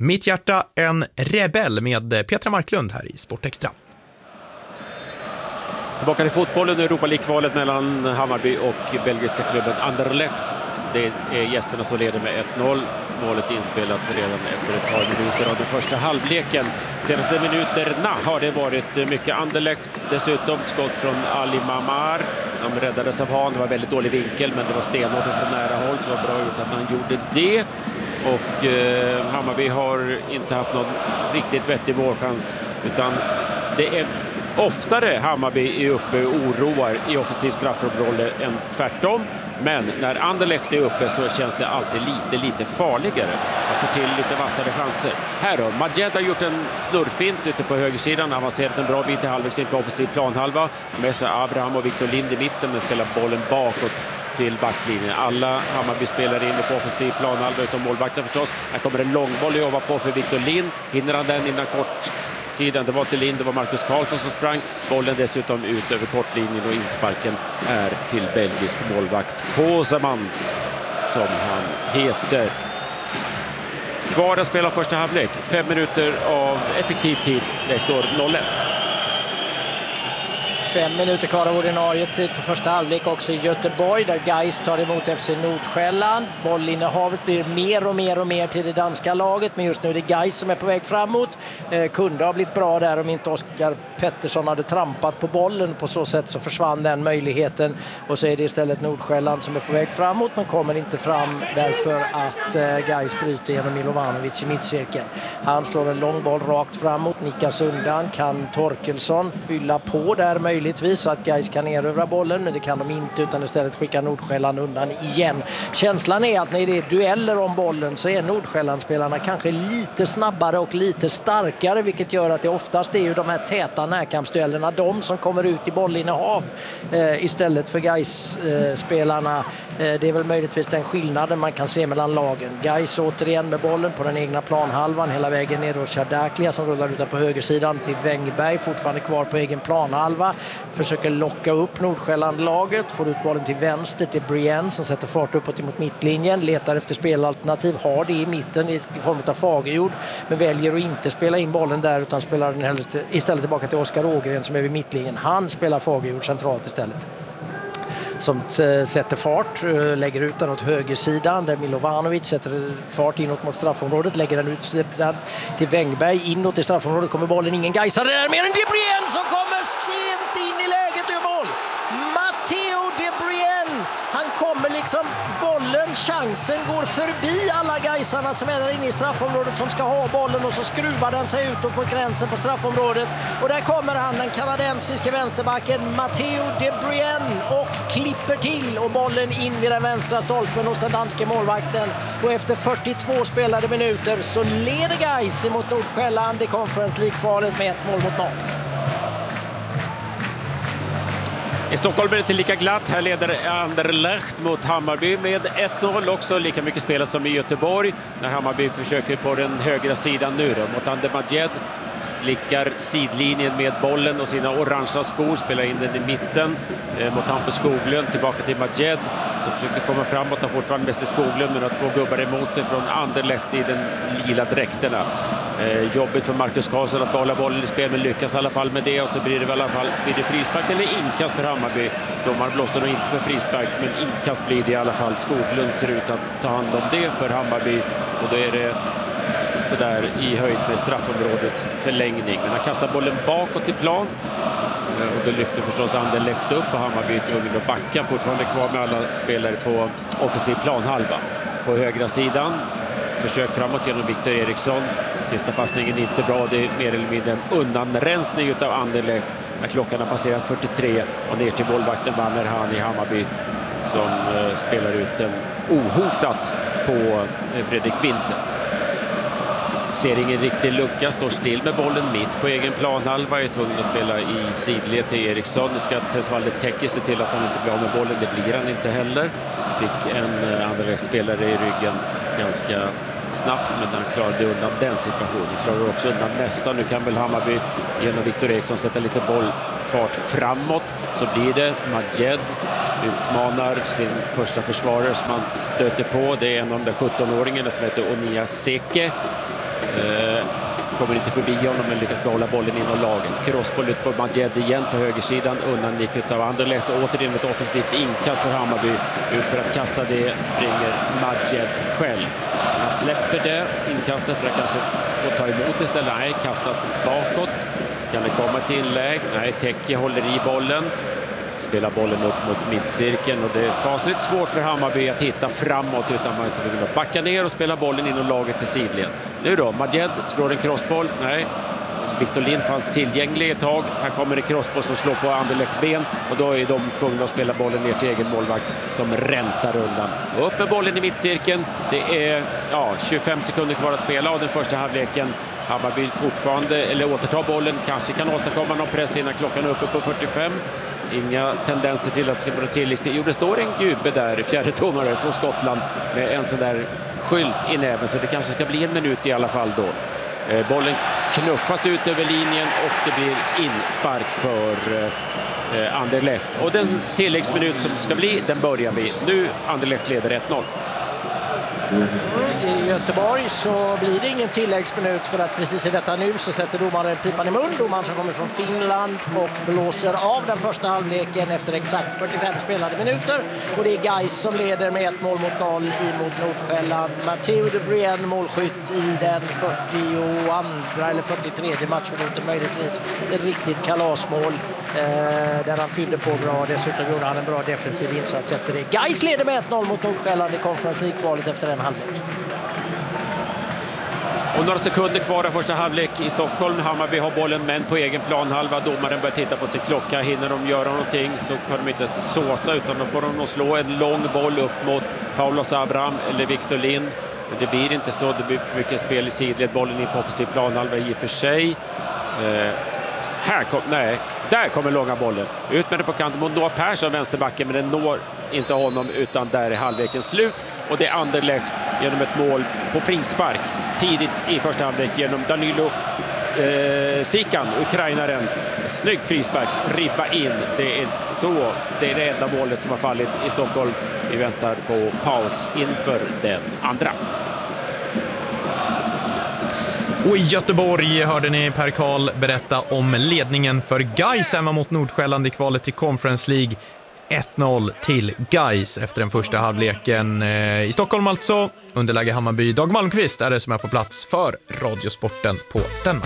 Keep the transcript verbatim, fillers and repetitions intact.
Mitt hjärta, en rebell med Petra Marklund här i Sportextra. Tillbaka till fotbollen i Europa League-kvalet mellan Hammarby och belgiska klubben Anderlecht. Det är gästerna som leder med ett noll. Målet inspelat redan efter ett par minuter av den första halvleken. Senaste minuterna har det varit mycket Anderlecht. Dessutom skott från Ali Mamar som räddades av Han. Det var väldigt dålig vinkel, men det var stenhårt från nära håll, så det var bra gjort att han gjorde det. Och eh, Hammarby har inte haft någon riktigt vettig målchans, utan det är oftare Hammarby är uppe och oroar i offensiv straffområde än tvärtom. Men när Anderlecht är uppe så känns det alltid lite, lite farligare. Man får till lite vassare chanser. Här då, Majed har gjort en snurrfint ute på högersidan. Avancerat en bra bit i halvvägs in på offensiv planhalva. Med sig Abraham och Victor Lind i mitten, men spelar bollen bakåt till backlinjen. Alla Hammarby spelar in på offensiv planhalva utom målvakten förstås. Här kommer en långboll över på för Victor Lind. Hinner han den innan kort sidan? Det var inte Lind, det var Marcus Karlsson som sprang. Bollen dessutom ut över kortlinjen och insparken är till belgisk målvakt Kosemans, som han heter. Kvar att spela första halvlek. Fem minuter av effektiv tid. Det står noll ett. Fem minuter kvar av ordinarie tid på första halvlek också i Göteborg, där Gais tar emot F C Nordsjälland. Bollinnehavet blir mer och mer och mer till det danska laget, men just nu är det Gais som är på väg framåt. Eh, kunde ha blivit bra där om inte Oskar Pettersson hade trampat på bollen. På så sätt så försvann den möjligheten, och så är det istället Nordsjälland som är på väg framåt, men kommer inte fram därför att eh, Gais bryter genom Milovanovic i mittcirkeln. Han slår en lång boll rakt framåt, nickas undan. Kan Torkelsson fylla på där möjligt så att Gais kan erövra bollen, men det kan de inte, utan istället skickar Nordsjälland undan igen. Känslan är att när det är dueller om bollen så är Nordsjällandsspelarna kanske lite snabbare och lite starkare, vilket gör att det oftast är ju de här täta närkampsduellerna de som kommer ut i bollinnehav eh, istället för Gais-spelarna. Eh, det är väl möjligtvis den skillnaden man kan se mellan lagen. Gais återigen med bollen på den egna planhalvan hela vägen ner, och Chardaklia som rullar utan på högersidan till Wängberg, fortfarande kvar på egen planhalva. Försöker locka upp Nordsjälland-laget, får ut bollen till vänster till Brienne som sätter fart uppåt mot mittlinjen, letar efter spelalternativ, har det i mitten i form av Fagerjord, men väljer att inte spela in bollen där utan spelar den istället tillbaka till Oskar Ågren som är vid mittlinjen. Han spelar Fagerjord centralt istället, som sätter fart, lägger ut den åt högersidan där Milovanovic sätter fart inåt mot straffområdet, lägger den ut till Wängberg, inåt i straffområdet kommer bollen, ingen Gaisare där, mer än De Bruyne som kommer sent in i läget ur mål. Matteo De Bruyne, han kommer liksom, bollen, chansen går förbi alla Gaisarna som är där inne i straffområdet som ska ha bollen, och så skruvar den sig ut på gränsen på straffområdet, och där kommer han, den kanadensiska vänsterbacken Matteo De Bruyne, och klipper till, och bollen in vid den vänstra stolpen hos den danske målvakten, och efter fyrtiotvå spelade minuter så leder Gais mot Nordsjälland i Conference League-kvalet med ett mål mot noll. I Stockholm är det inte lika glatt. Här leder Anderlecht mot Hammarby med ett noll, också lika mycket spelat som i Göteborg. När Hammarby försöker på den högra sidan nu då, mot Ander Majed. Slickar sidlinjen med bollen och sina orangea skor, spelar in den i mitten eh, mot Hampus Skoglund, tillbaka till Majed som försöker komma framåt och fortfarande mest i Skoglund, men har två gubbar emot sig från Anderlecht i den lila dräkterna. Eh, jobbigt för Marcus Karlsson att behålla bollen i spel, men lyckas i alla fall med det, och så blir det väl i alla fall, blir det frispark eller inkast för Hammarby. Domaren blåste nog inte för frispark, men inkast blir det i alla fall. Skoglund ser ut att ta hand om det för Hammarby, och då är det så där i höjd med straffområdets förlängning. Men han kastar bollen bakåt i plan, och då lyfter förstås Anderlecht upp, och Hammarby är tvungen att backa, fortfarande kvar med alla spelare på offensiv planhalva. På högra sidan försök framåt genom Victor Eriksson. Sista passningen inte bra, det är mer eller mindre en undanrensning utav Anderlecht när klockan har passerat fyrtiotre, och ner till målvakten Vanner Han i Hammarby som eh, spelar ut en ohotat på eh, Fredrik Winter. Ser ingen riktig lucka, står still med bollen mitt på egen planhalva, är tvungen att spela i sidled till Eriksson. Nu ska Tesvalde Teki se till att han inte blir av med bollen, det blir han inte heller. Fick en eh, Anderlecht-spelare i ryggen ganska snabbt, men han klarade undan den situationen. Klarar också undan nästa. Nu kan väl Hammarby genom Victor Eriksson sätta lite bollfart framåt, så blir det Majed utmanar sin första försvarare som man stöter på. Det är en av de där sjutton-åringarna som heter Onia Seke. Eh, kommer inte förbi honom men lyckas behålla bollen inom laget. Crossboll ut på Madjed igen på högersidan. Undan gick av Anderlecht och återigen ett offensivt inkast för Hammarby. Ut för att kasta det springer Madjed själv. Han släpper det inkastet för att kanske få ta emot istället. Nej, kastas bakåt. Kan det komma ett inlägg? Nej, Teki håller i bollen. Spelar bollen upp mot mittcirkeln och det är fasligt svårt för Hammarby att hitta framåt utan man inte vill backa ner och spela bollen inom laget till sidled. Nu då, Madjed slår en crossboll. Nej, Victor Lind fanns tillgänglig ett tag. Här kommer en crossboll som slår på Anderlecht ben och då är de tvungna att spela bollen ner till egen målvakt som rensar undan. Och upp med bollen i mittcirkeln. Det är ja, tjugofem sekunder kvar att spela av den första halvleken. Hammarby fortfarande, eller återtar bollen, kanske kan åstadkomma någon press innan klockan är uppe på fyrtiofem. Inga tendenser till att det ska bli tilläggstid. Jo, det står en gubbe där, fjärde domare från Skottland med en sån där skylt i näven så det kanske ska bli en minut i alla fall då. Eh, bollen knuffas ut över linjen och det blir inspark för eh, Anderlecht. Och den tilläggsminut som ska bli, den börjar vi nu. Anderlecht leder ett noll. I Göteborg så blir det ingen tilläggsminut för att precis i detta nu så sätter domaren pipan i mun. Domaren som kommer från Finland och blåser av den första halvleken efter exakt fyrtiofem spelade minuter. Och det är Gais som leder med ett mål mot noll emot Nordsjälland. Matteo de Bruyne målskytt i den fyrtioandra eller fyrtiotredje matchminuten möjligtvis. Ett riktigt kalasmål eh, där han fyllde på bra. Dessutom gjorde han en bra defensiv insats efter det. Gais leder med ett noll mot Nordsjälland i Conference League-kvalet efter en halvlek. Och några sekunder kvar av första halvlek i Stockholm. Hammarby har bollen men på egen planhalva. Domaren börjar titta på sin klocka. Hinner de göra någonting så kan de inte såsa utan då får de nog slå en lång boll upp mot Paulos Abraham eller Victor Lind. Men det blir inte så. Det blir för mycket spel i sidled. Bollen in på offensiv planhalva i och för sig. Eh, här kom, nej, där kommer långa bollen. Ut med det på kanten mot Noah Persson, vänsterbacken, men den når inte honom utan där är halvleken slut. Och det är Anderlecht genom ett mål på frispark tidigt i första halvlek genom Danilo eh, Sikan, ukrainaren. Snygg frispark, ribba in. Det är så, det är det enda målet som har fallit i Stockholm. Vi väntar på paus inför den andra. Och i Göteborg hörde ni Per Karl berätta om ledningen för Gais hemma mot Nordsjälland i kvalet till Conference League. ett noll till Gais efter den första halvleken. I Stockholm alltså, underläge Hammarby. Dag Malmqvist är det som är på plats för Radiosporten på den.